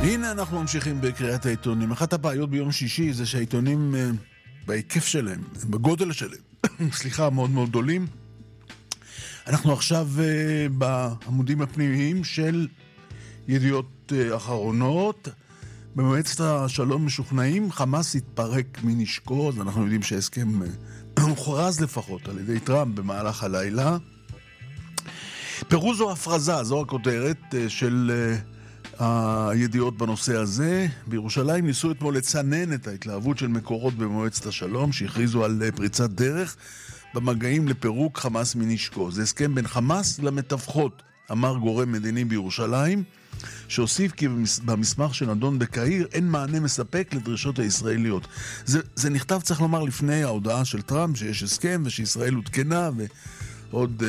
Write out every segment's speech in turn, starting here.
הנה אנחנו ממשיכים בקריאת העיתונים. אחת הבעיות ביום שישי זה שהעיתונים בהיקף שלהם, בגודל שלהם, סליחה, מאוד מאוד גדולים. אנחנו עכשיו בעמודים הפנימיים של ידיעות אחרונות. במועצת השלום משוכנעים, חמאס התפרק מנשקו, אז אנחנו יודעים שההסכם הוכרז לפחות על ידי טראמפ במהלך הלילה. פירוז או הפרזה, זו הכותרת של הידיעות בנושא הזה. בירושלים ניסו אתמול לצנן את ההתלהבות של מקורות במועצת השלום שהכריזו על פריצת דרך במגעים לפירוק חמאס מנשקו. זה הסכם בין חמאס למתווכות, אמר גורם מדיני בירושלים, שהוסיף כי במסמך שנדון בקהיר אין מענה מספק לדרישות הישראליות. זה נכתב, צריך לומר, לפני ההודעה של טראמפ שיש הסכם ושישראל הותקנה ועוד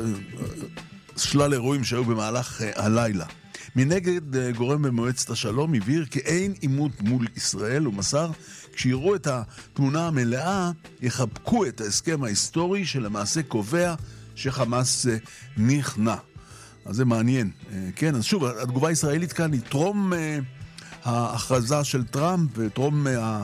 שלל אירועים שהיו במהלך הלילה. מנגד, גורם במועצת השלום הבהיר כי אין עימות מול ישראל, ומסר, כשיראו את התמונה המלאה, יחבקו את ההסכם ההיסטורי שלמעשה קובע שחמאס נכנע. אז זה מעניין. כן, אז שוב, התגובה הישראלית כאן היא טרום ההכרזה של טראמפ, וטרום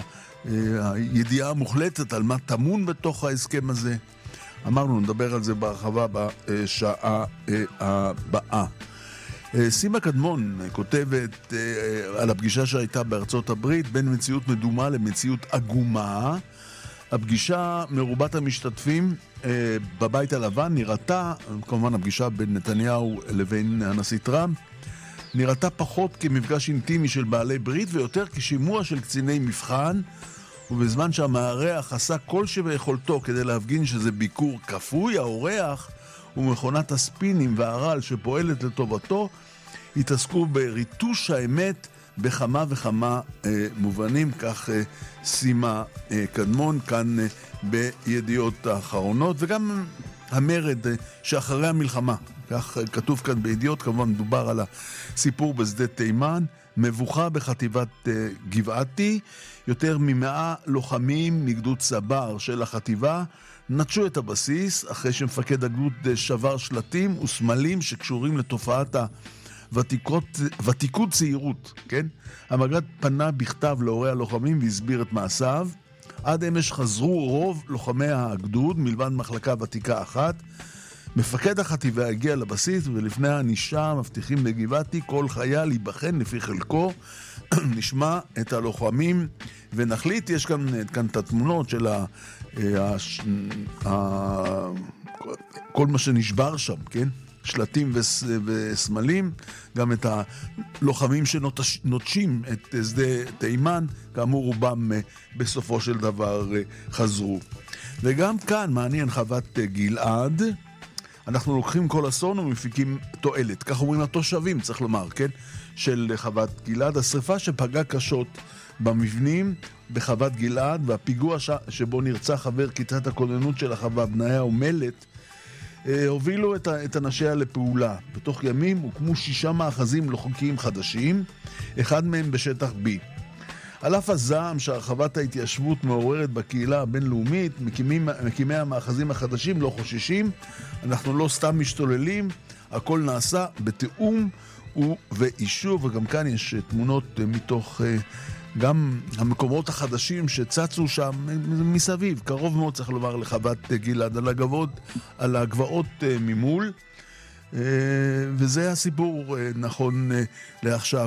הידיעה המוחלטת על מה טמון בתוך ההסכם הזה. אמרנו, נדבר על זה בהרחבה בשעה הבאה. סימה קדמון כותבת על הפגישה שהייתה בארצות הברית בין מציאות מדומה למציאות עגומה. הפגישה מרובת המשתתפים בבית הלבן נראתה, כמובן הפגישה בין נתניהו לבין הנשיא טראמפ, נראתה פחות כמפגש אינטימי של בעלי ברית ויותר כשימוע של קציני מבחן, ובזמן שהמארח עשה כל שביכולתו כדי להפגין שזה ביקור כפוי, האורח ומכונת הספינים והרעל שפועלת לטובתו התעסקו בריטוש האמת בכמה וכמה מובנים. כך סימה קדמון כאן בידיעות האחרונות, וגם המרד שאחרי המלחמה, כך כתוב כאן בידיעות. כמובן מדובר על הסיפור בשדה תימן. מבוכה בחטיבת גבעתי, יותר מ100 לוחמים מגדוד סבר של החטיבה נטשו את הבסיס אחרי שמפקד הגדוד שבר שלטים וסמלים שקשורים לתופעת ותיקות צעירות, כן? המג"ד פנה בכתב להורי הלוחמים והסביר את מעשיו. עד אמש חזרו רוב לוחמי הגדוד מלבד מחלקה ותיקה אחת. מפקד החטיבה הגיע לבסיס, ולפני האנישה מבטיחים בגבעתי כל חייל ייבחן לפי חלקו. נשמע את הלוחמים ונחליט. יש כאן את התמונות של כל מה שנשבר שם, כן? שלטים וסמלים, גם את הלוחמים שנוטשים את שדה תימן, כאמור רובם בסופו של דבר חזרו. וגם כאן מעניין חוות גלעד. אנחנו לוקחים כל אסון ומפיקים תועלת, כך אומרים התושבים, צריך לומר, כן? של חוות גלעד. השריפה שפגעה קשות במבנים בחוות גלעד והפיגוע שבו נרצח חבר כיתת הכוננות של החווה בניה ומלט הובילו את אנשיה לפעולה. בתוך ימים הוקמו 6 מאחזים לא חוקיים חדשים, אחד מהם בשטח B. על אף הזעם שהרחבת ההתיישבות מעוררת בקהילה הבינלאומית, מקימי המאחזים החדשים לא חוששים. אנחנו לא סתם משתוללים, הכל נעשה בתיאום ובאישור. וגם כאן יש תמונות מתוך גם המקומות החדשים שצצו שם מסביב, קרוב מאוד צריך לומר לחוות גלעד, על הגבעות ממול. וזה הסיפור נכון לעכשיו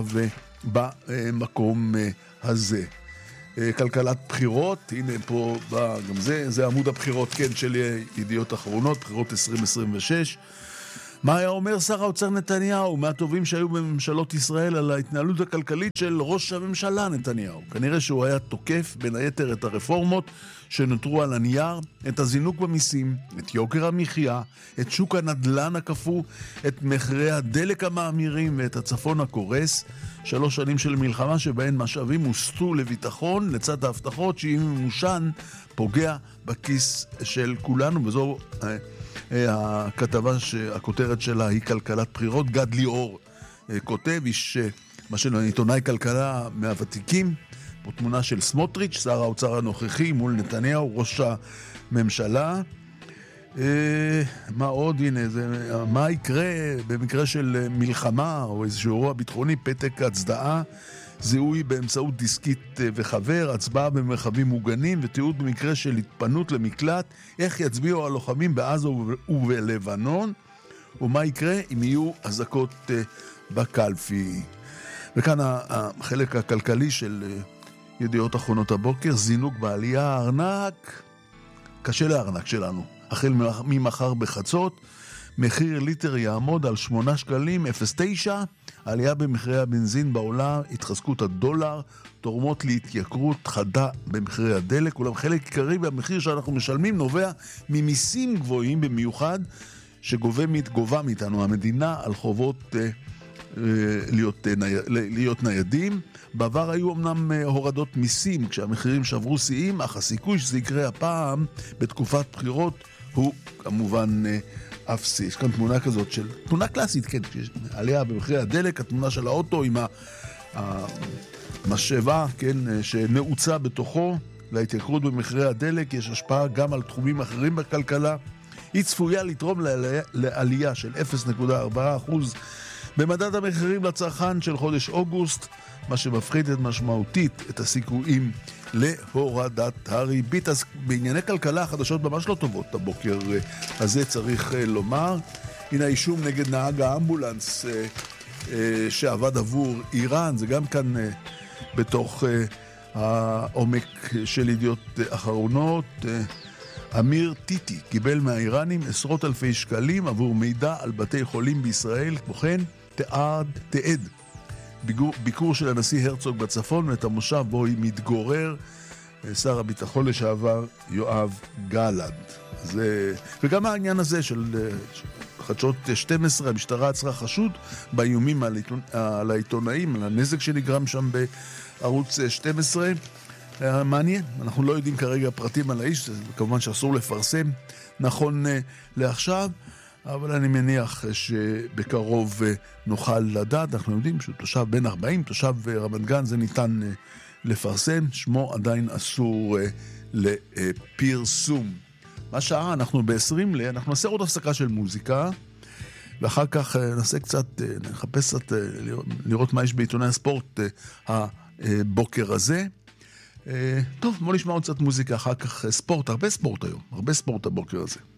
במקום הזה. כלכלת בחירות, הנה פה גם זה עמוד הבחירות, כן, של ידיעות אחרונות, בחירות 2026. מה היה אומר שר האוצר נתניהו, מהטובים שהיו בממשלות ישראל, על ההתנהלות הכלכלית של ראש הממשלה נתניהו? כנראה שהוא היה תוקף בין היתר את הרפורמות שנותרו על הנייר, את הזינוק במיסים, את יוקר המחיה, את שוק הנדלן הקפוא, את מחירי הדלק המאמירים ואת הצפון הקורס. 3 שנים של מלחמה שבהן משאבים הוסטו לביטחון לצד ההבטחות שאם מושן פוגע בכיס של כולנו. וזו הכתבה שהכותרת שלה היא כלכלת בחירות. גד ליאור כותב, איש עיתונאי כלכלה מהוותיקים. פה תמונה של סמוטריץ', שר האוצר הנוכחי, מול נתניהו, ראש הממשלה. מה עוד? הנה, מה יקרה במקרה של מלחמה או איזשהו אירוע ביטחוני? פתק הצדעה, זיהוי באמצעות דיסקית וחבר, הצבעה במרחבים מוגנים ותיעוד במקרה של התפנות למקלט, איך יצביעו הלוחמים בעזה ובלבנון, ומה יקרה אם יהיו אזעקות בקלפי. וכאן החלק הכלכלי של ידיעות אחרונות הבוקר, זינוק בעלייה, הארנק, קשה לארנק שלנו. החל ממחר בחצות, מחיר ליטר יעמוד על 8 שקלים 09, העלייה במחירי הבנזין בעולם, התחזקות הדולר, תורמות להתייקרות חדה במחירי הדלק, אולם חלק עיקרי במחיר שאנחנו משלמים נובע ממיסים גבוהים במיוחד, שגובה מאיתנו המדינה על חובות להיות ניידים. בעבר היו אמנם הורדות מיסים כשהמחירים שעברו שיאים, אך הסיכוי שזה יקרה הפעם בתקופת בחירות הוא כמובן אפסי. יש כאן תמונה כזאת של, תמונה קלאסית, כן, עליה במחירי הדלק, התמונה של האוטו עם המשאבה, כן, שנעוצה בתוכו. להתייקרות במחירי הדלק יש השפעה גם על תחומים אחרים בכלכלה. היא צפויה לתרום לעלייה של 0.4% במדד המחירים לצרכן של חודש אוגוסט, מה שמפחית משמעותית את הסיכויים להורדת הריבית. אז בענייני כלכלה החדשות ממש לא טובות הבוקר הזה, צריך לומר. הנה האישום נגד נהג האמבולנס שעבד עבור איראן, זה גם כאן בתוך העומק של ידיעות אחרונות. אמיר טיטי קיבל מהאיראנים עשרות אלפי שקלים עבור מידע על בתי חולים בישראל. כמו כן תעד ביקור של הנשיא הרצוג בצפון ואת המושב בו היא מתגורר שר הביטחון לשעבר יואב גלנט. וגם העניין הזה של חדשות 12, המשטרה עצרה חשוד באיומים על העיתונאים, על הנזק שנגרם שם בערוץ 12. מעניין, אנחנו לא יודעים כרגע פרטים על האיש, כמובן שאסור לפרסם נכון לעכשיו, אבל אני מניח שבקרוב נוכל לדעת. אנחנו יודעים שהוא תושב בן 40, תושב רמת גן, זה ניתן לפרסם, שמו עדיין אסור לפרסום. מה שעה? אנחנו ב-20 אנחנו נעשה עוד הפסקה של מוזיקה, ואחר כך נעשה קצת, נחפש קצת לראות מה יש בעיתוני הספורט הבוקר הזה. טוב, בוא נשמע עוד קצת מוזיקה, אחר כך ספורט, הרבה ספורט היום, הרבה ספורט הבוקר הזה.